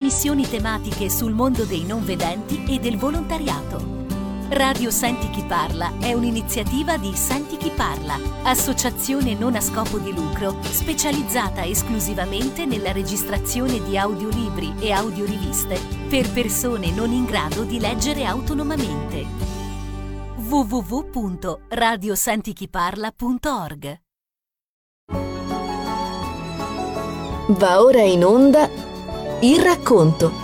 trasmissioni tematiche sul mondo dei non vedenti e del volontariato. Radio Senti Chi Parla è un'iniziativa di Senti Chi Parla, associazione non a scopo di lucro specializzata esclusivamente nella registrazione di audiolibri e audioriviste per persone non in grado di leggere autonomamente. www.radiosentichiparla.org. Va ora in onda Il racconto.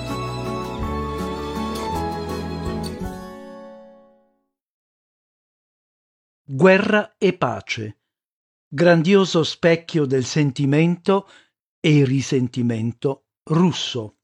Guerra e pace, grandioso specchio del sentimento e risentimento russo.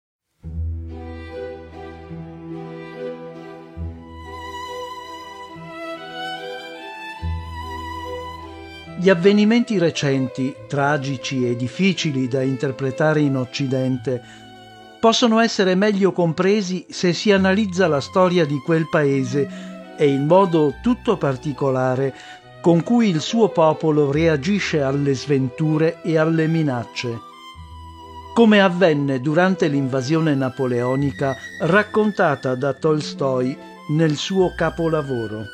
Gli avvenimenti recenti, tragici e difficili da interpretare in Occidente, possono essere meglio compresi se si analizza la storia di quel paese e il modo tutto particolare con cui il suo popolo reagisce alle sventure e alle minacce. Come avvenne durante l'invasione napoleonica raccontata da Tolstoj nel suo capolavoro.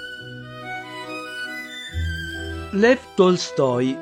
Lev Tolstoj,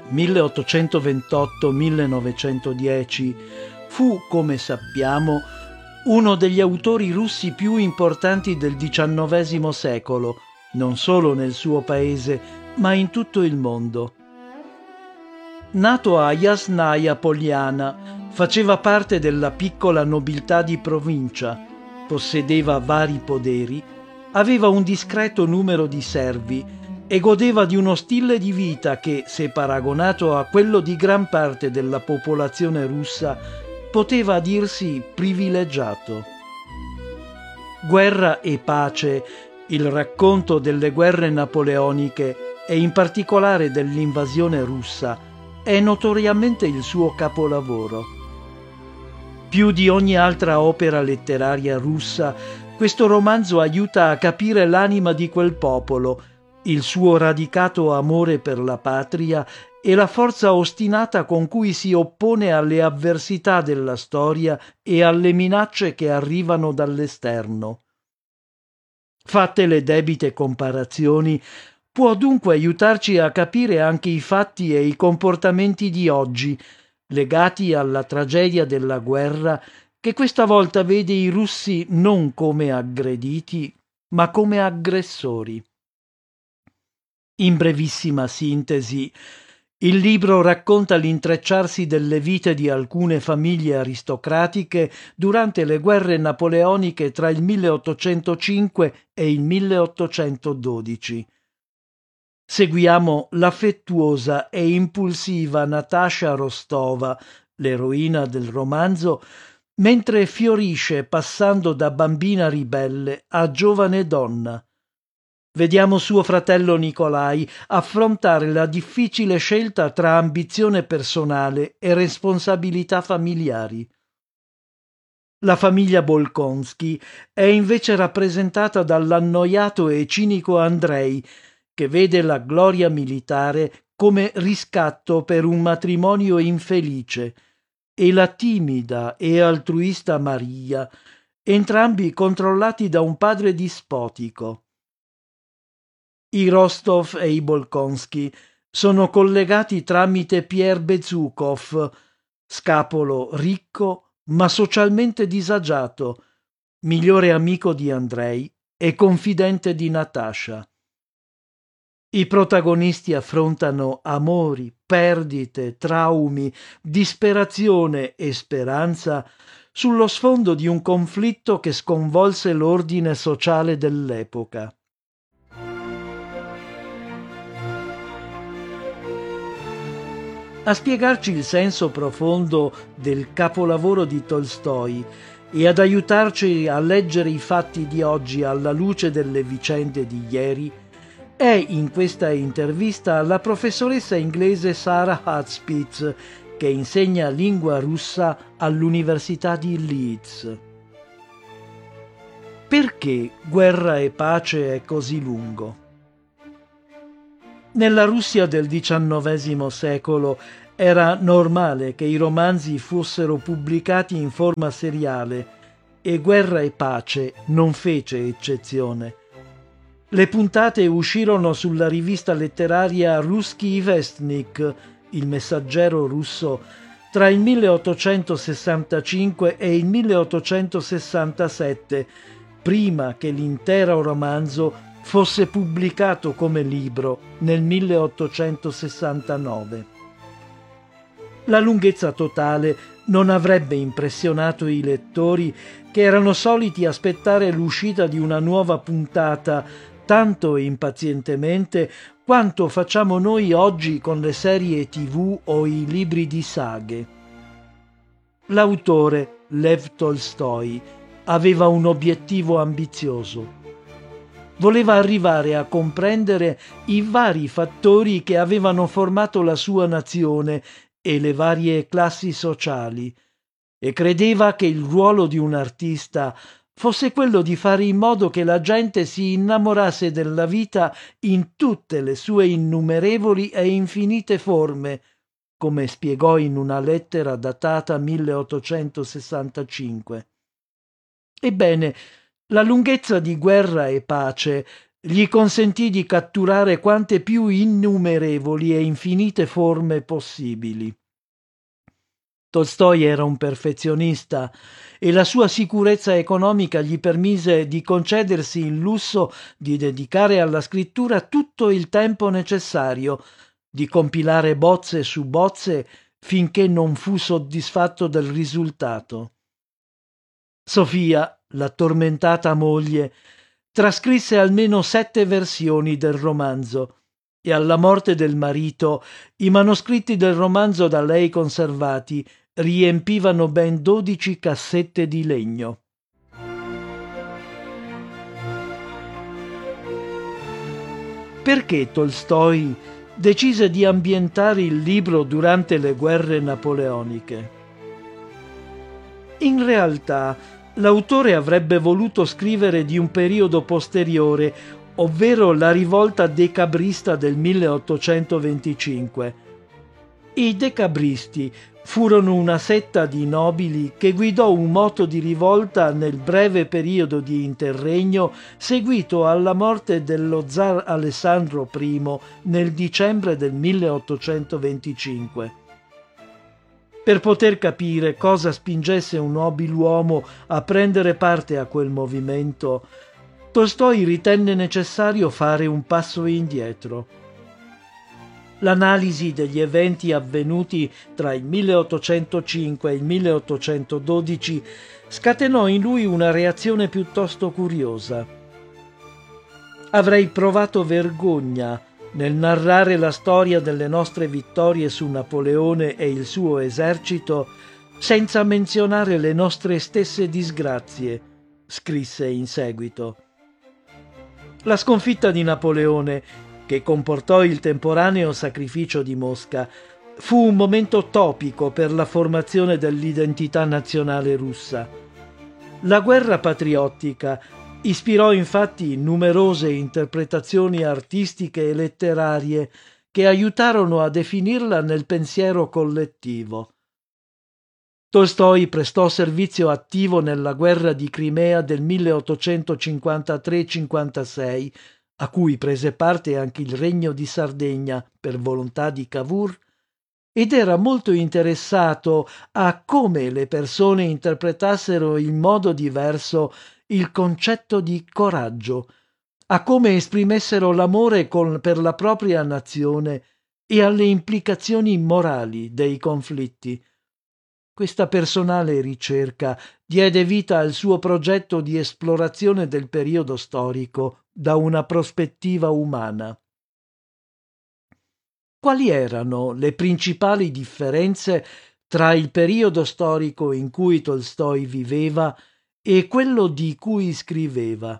1828-1910, fu, come sappiamo, uno degli autori russi più importanti del XIX secolo, non solo nel suo paese, ma in tutto il mondo. Nato a Jasnaja Poliana, faceva parte della piccola nobiltà di provincia, possedeva vari poderi, aveva un discreto numero di servi e godeva di uno stile di vita che, se paragonato a quello di gran parte della popolazione russa, poteva dirsi privilegiato. Guerra e pace, il racconto delle guerre napoleoniche e in particolare dell'invasione russa, è notoriamente il suo capolavoro. Più di ogni altra opera letteraria russa, questo romanzo aiuta a capire l'anima di quel popolo, il suo radicato amore per la patria e la forza ostinata con cui si oppone alle avversità della storia e alle minacce che arrivano dall'esterno. Fatte le debite comparazioni, può dunque aiutarci a capire anche i fatti e i comportamenti di oggi, legati alla tragedia della guerra, che questa volta vede i russi non come aggrediti, ma come aggressori. In brevissima sintesi, il libro racconta l'intrecciarsi delle vite di alcune famiglie aristocratiche durante le guerre napoleoniche tra il 1805 e il 1812. Seguiamo l'affettuosa e impulsiva Natasha Rostova, l'eroina del romanzo, mentre fiorisce passando da bambina ribelle a giovane donna. Vediamo suo fratello Nikolai affrontare la difficile scelta tra ambizione personale e responsabilità familiari. La famiglia Bolkonsky è invece rappresentata dall'annoiato e cinico Andrei, che vede la gloria militare come riscatto per un matrimonio infelice, e la timida e altruista Maria, entrambi controllati da un padre dispotico. I Rostov e i Bolkonsky sono collegati tramite Pierre Bezukov, scapolo ricco ma socialmente disagiato, migliore amico di Andrei e confidente di Natasha. I protagonisti affrontano amori, perdite, traumi, disperazione e speranza sullo sfondo di un conflitto che sconvolse l'ordine sociale dell'epoca. A spiegarci il senso profondo del capolavoro di Tolstoj e ad aiutarci a leggere i fatti di oggi alla luce delle vicende di ieri è in questa intervista la professoressa inglese Sarah Hudspith, che insegna lingua russa all'Università di Leeds. Perché Guerra e pace è così lungo? Nella Russia del XIX secolo Era normale che i romanzi fossero pubblicati in forma seriale e Guerra e Pace non fece eccezione. Le puntate uscirono sulla rivista letteraria Ruskij Vestnik, il messaggero russo, tra il 1865 e il 1867, prima che l'intero romanzo fosse pubblicato come libro nel 1869. La lunghezza totale non avrebbe impressionato i lettori, che erano soliti aspettare l'uscita di una nuova puntata tanto impazientemente quanto facciamo noi oggi con le serie TV o i libri di saghe. L'autore, Lev Tolstoj, aveva un obiettivo ambizioso. Voleva arrivare a comprendere i vari fattori che avevano formato la sua nazione e le varie classi sociali, e credeva che il ruolo di un artista fosse quello di fare in modo che la gente si innamorasse della vita in tutte le sue innumerevoli e infinite forme, come spiegò in una lettera datata 1865. Ebbene, la lunghezza di Guerra e Pace gli consentì di catturare quante più innumerevoli e infinite forme possibili. Tolstoj era un perfezionista e la sua sicurezza economica gli permise di concedersi il lusso di dedicare alla scrittura tutto il tempo necessario, di compilare bozze su bozze finché non fu soddisfatto del risultato. Sofia, la tormentata moglie, trascrisse almeno 7 versioni del romanzo e alla morte del marito i manoscritti del romanzo da lei conservati riempivano ben 12 cassette di legno. Perché Tolstoj decise di ambientare il libro durante le guerre napoleoniche? In realtà, l'autore avrebbe voluto scrivere di un periodo posteriore, ovvero la rivolta decabrista del 1825. I decabristi furono una setta di nobili che guidò un moto di rivolta nel breve periodo di interregno seguito alla morte dello zar Alessandro I nel dicembre del 1825. Per poter capire cosa spingesse un nobiluomo a prendere parte a quel movimento, Tolstoj ritenne necessario fare un passo indietro. L'analisi degli eventi avvenuti tra il 1805 e il 1812 scatenò in lui una reazione piuttosto curiosa. Avrei provato vergogna nel narrare la storia delle nostre vittorie su Napoleone e il suo esercito senza menzionare le nostre stesse disgrazie, scrisse in seguito. La sconfitta di Napoleone, che comportò il temporaneo sacrificio di Mosca, fu un momento topico per la formazione dell'identità nazionale russa. La guerra patriottica ispirò infatti numerose interpretazioni artistiche e letterarie che aiutarono a definirla nel pensiero collettivo. Tolstoj prestò servizio attivo nella guerra di Crimea del 1853-56, a cui prese parte anche il Regno di Sardegna per volontà di Cavour, ed era molto interessato a come le persone interpretassero in modo diverso il concetto di coraggio, a come esprimessero l'amore per la propria nazione e alle implicazioni morali dei conflitti. Questa personale ricerca diede vita al suo progetto di esplorazione del periodo storico da una prospettiva umana. Quali erano le principali differenze tra il periodo storico in cui Tolstoj viveva e quello di cui scriveva?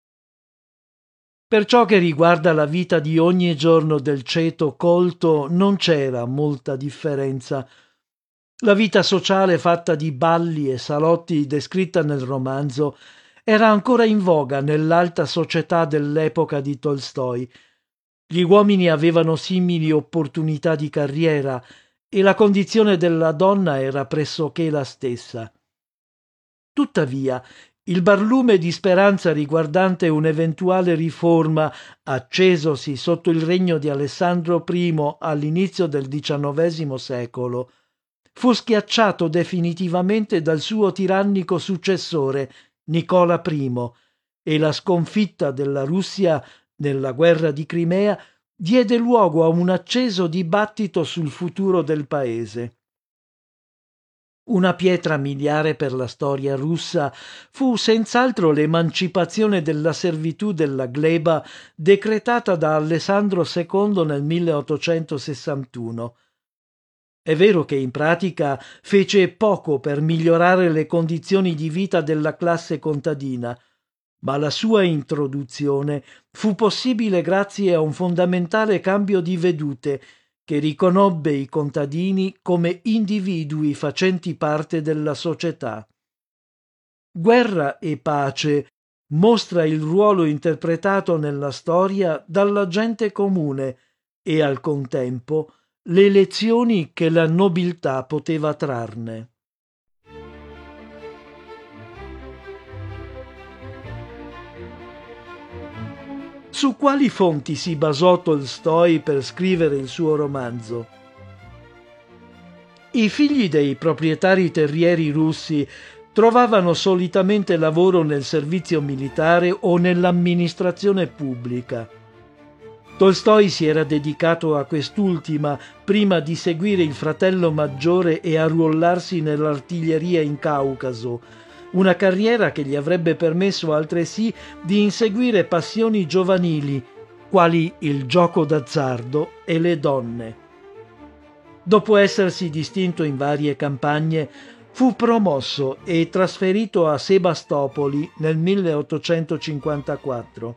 Per ciò che riguarda la vita di ogni giorno del ceto colto non c'era molta differenza. La vita sociale fatta di balli e salotti descritta nel romanzo era ancora in voga nell'alta società dell'epoca di Tolstoj. Gli uomini avevano simili opportunità di carriera e la condizione della donna era pressoché la stessa. Tuttavia, il barlume di speranza riguardante un'eventuale riforma, accesosi sotto il regno di Alessandro I all'inizio del XIX secolo, fu schiacciato definitivamente dal suo tirannico successore, Nicola I, e la sconfitta della Russia nella guerra di Crimea diede luogo a un acceso dibattito sul futuro del paese. Una pietra miliare per la storia russa fu senz'altro l'emancipazione della servitù della gleba decretata da Alessandro II nel 1861. È vero che in pratica fece poco per migliorare le condizioni di vita della classe contadina, ma la sua introduzione fu possibile grazie a un fondamentale cambio di vedute che riconobbe i contadini come individui facenti parte della società. Guerra e pace mostra il ruolo interpretato nella storia dalla gente comune e al contempo le lezioni che la nobiltà poteva trarne. Su quali fonti si basò Tolstoj per scrivere il suo romanzo? I figli dei proprietari terrieri russi trovavano solitamente lavoro nel servizio militare o nell'amministrazione pubblica. Tolstoj si era dedicato a quest'ultima prima di seguire il fratello maggiore e arruolarsi nell'artiglieria in Caucaso, una carriera che gli avrebbe permesso altresì di inseguire passioni giovanili, quali il gioco d'azzardo e le donne. Dopo essersi distinto in varie campagne, fu promosso e trasferito a Sebastopoli nel 1854.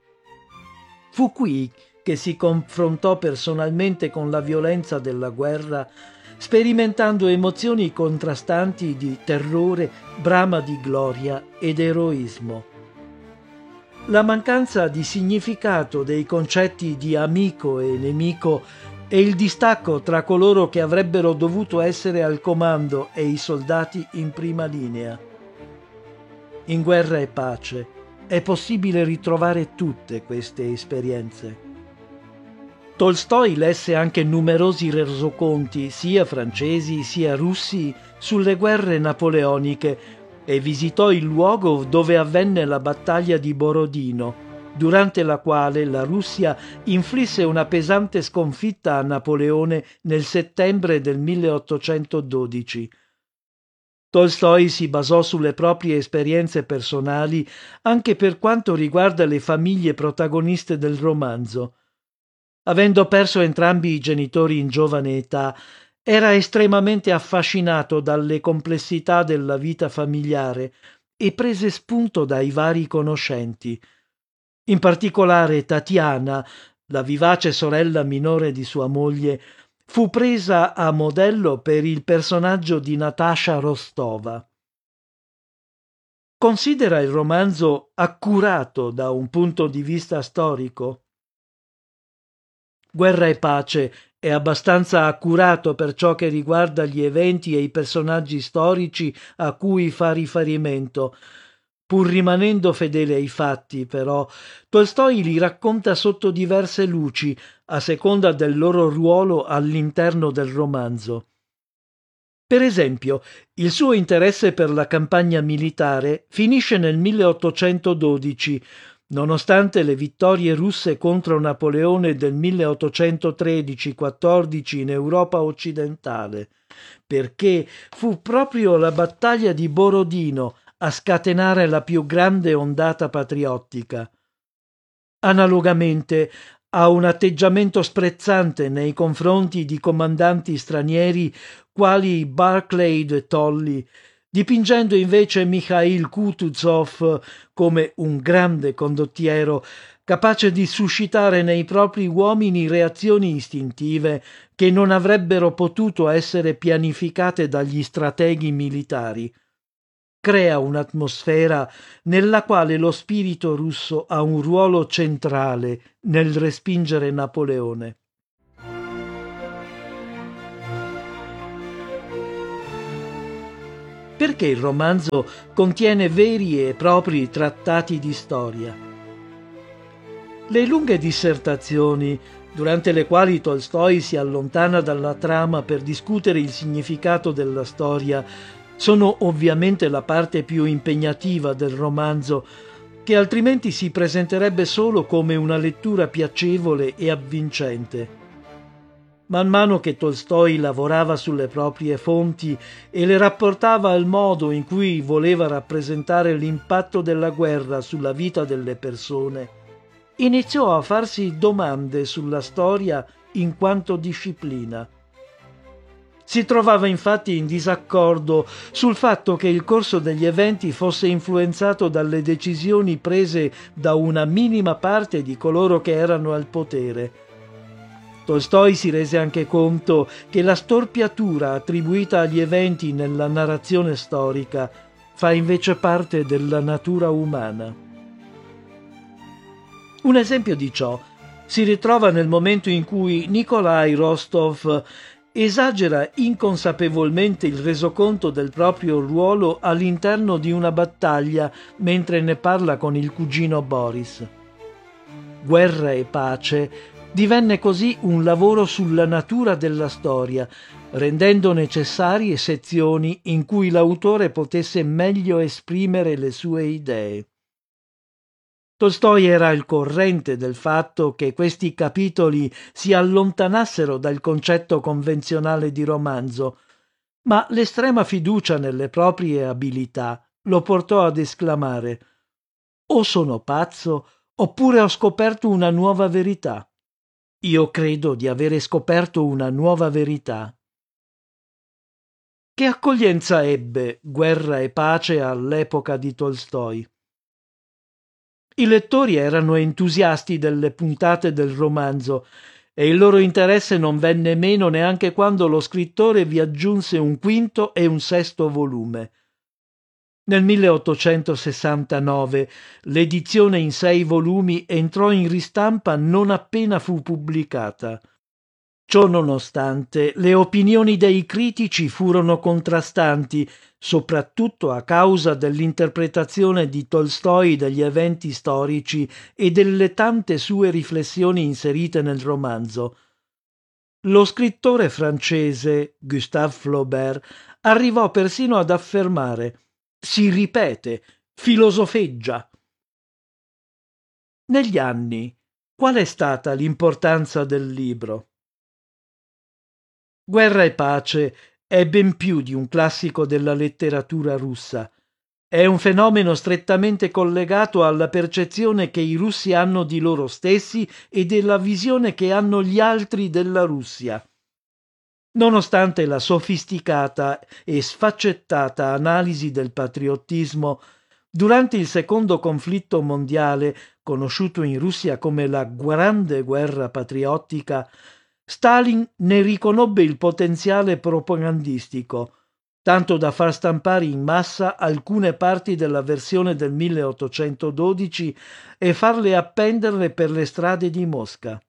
Fu qui che si confrontò personalmente con la violenza della guerra, sperimentando emozioni contrastanti di terrore, brama di gloria ed eroismo. La mancanza di significato dei concetti di amico e nemico e il distacco tra coloro che avrebbero dovuto essere al comando e i soldati in prima linea. In Guerra e pace è possibile ritrovare tutte queste esperienze. Tolstoj lesse anche numerosi resoconti, sia francesi sia russi, sulle guerre napoleoniche e visitò il luogo dove avvenne la battaglia di Borodino, durante la quale la Russia inflisse una pesante sconfitta a Napoleone nel settembre del 1812. Tolstoj si basò sulle proprie esperienze personali anche per quanto riguarda le famiglie protagoniste del romanzo. Avendo perso entrambi i genitori in giovane età, era estremamente affascinato dalle complessità della vita familiare e prese spunto dai vari conoscenti. In particolare Tatiana, la vivace sorella minore di sua moglie, fu presa a modello per il personaggio di Natasha Rostova. Considera il romanzo accurato da un punto di vista storico? Guerra e pace è abbastanza accurato per ciò che riguarda gli eventi e i personaggi storici a cui fa riferimento. Pur rimanendo fedele ai fatti, però, Tolstoj li racconta sotto diverse luci, a seconda del loro ruolo all'interno del romanzo. Per esempio, il suo interesse per la campagna militare finisce nel 1812, nonostante le vittorie russe contro Napoleone del 1813-14 in Europa occidentale, perché fu proprio la battaglia di Borodino a scatenare la più grande ondata patriottica. Analogamente, ha un atteggiamento sprezzante nei confronti di comandanti stranieri quali Barclay e Tolley, dipingendo invece Mikhail Kutuzov come un grande condottiero capace di suscitare nei propri uomini reazioni istintive che non avrebbero potuto essere pianificate dagli strateghi militari. Crea un'atmosfera nella quale lo spirito russo ha un ruolo centrale nel respingere Napoleone. poiché il romanzo contiene veri e propri trattati di storia. Le lunghe dissertazioni, durante le quali Tolstoj si allontana dalla trama per discutere il significato della storia, sono ovviamente la parte più impegnativa del romanzo, che altrimenti si presenterebbe solo come una lettura piacevole e avvincente. Man mano che Tolstoj lavorava sulle proprie fonti e le rapportava al modo in cui voleva rappresentare l'impatto della guerra sulla vita delle persone, iniziò a farsi domande sulla storia in quanto disciplina. Si trovava infatti in disaccordo sul fatto che il corso degli eventi fosse influenzato dalle decisioni prese da una minima parte di coloro che erano al potere. Tolstoj si rese anche conto che la storpiatura attribuita agli eventi nella narrazione storica fa invece parte della natura umana. Un esempio di ciò si ritrova nel momento in cui Nikolai Rostov esagera inconsapevolmente il resoconto del proprio ruolo all'interno di una battaglia mentre ne parla con il cugino Boris. Guerra e pace divenne così un lavoro sulla natura della storia, rendendo necessarie sezioni in cui l'autore potesse meglio esprimere le sue idee. Tolstoj era al corrente del fatto che questi capitoli si allontanassero dal concetto convenzionale di romanzo, ma l'estrema fiducia nelle proprie abilità lo portò ad esclamare: «O sono pazzo, oppure ho scoperto una nuova verità. Io credo di avere scoperto una nuova verità». Che accoglienza ebbe Guerra e pace all'epoca di Tolstoj? I lettori erano entusiasti delle puntate del romanzo e il loro interesse non venne meno neanche quando lo scrittore vi aggiunse un quinto e un sesto volume. Nel 1869 l'edizione in 6 volumi entrò in ristampa non appena fu pubblicata. Ciò nonostante, le opinioni dei critici furono contrastanti, soprattutto a causa dell'interpretazione di Tolstoj degli eventi storici e delle tante sue riflessioni inserite nel romanzo. Lo scrittore francese Gustave Flaubert arrivò persino ad affermare: «Si ripete, filosofeggia». Negli anni, qual è stata l'importanza del libro? Guerra e pace è ben più di un classico della letteratura russa. È un fenomeno strettamente collegato alla percezione che i russi hanno di loro stessi e della visione che hanno gli altri della Russia. Nonostante la sofisticata e sfaccettata analisi del patriottismo, durante il secondo conflitto mondiale, conosciuto in Russia come la Grande Guerra Patriottica, Stalin ne riconobbe il potenziale propagandistico, tanto da far stampare in massa alcune parti della versione del 1812 e farle appenderle per le strade di Mosca.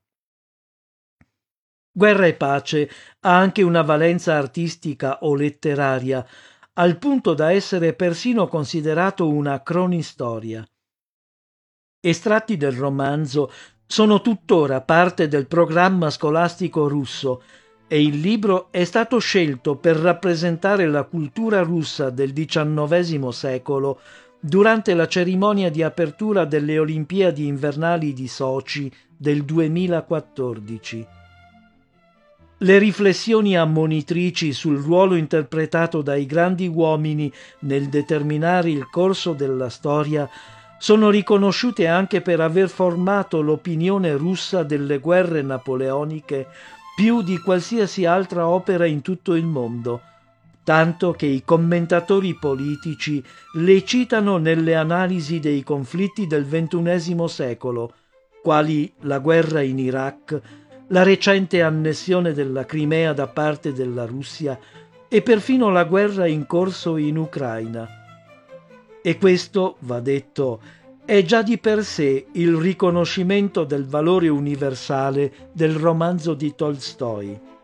Guerra e pace ha anche una valenza artistica o letteraria, al punto da essere persino considerato una cronistoria. Estratti del romanzo sono tuttora parte del programma scolastico russo e il libro è stato scelto per rappresentare la cultura russa del XIX secolo durante la cerimonia di apertura delle Olimpiadi invernali di Sochi del 2014. Le riflessioni ammonitrici sul ruolo interpretato dai grandi uomini nel determinare il corso della storia sono riconosciute anche per aver formato l'opinione russa delle guerre napoleoniche più di qualsiasi altra opera in tutto il mondo, tanto che i commentatori politici le citano nelle analisi dei conflitti del XXI secolo, quali la guerra in Iraq, la recente annessione della Crimea da parte della Russia e perfino la guerra in corso in Ucraina. E questo, va detto, è già di per sé il riconoscimento del valore universale del romanzo di Tolstoj.